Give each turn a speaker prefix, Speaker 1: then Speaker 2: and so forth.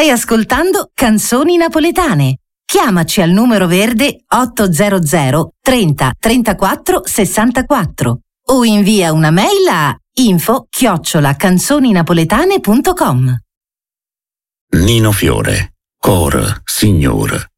Speaker 1: Stai ascoltando Canzoni Napoletane. Chiamaci al numero verde 800 30 34 64 o invia una mail a info@canzoninapoletane.com.
Speaker 2: Nino Fiore, Cor Signor.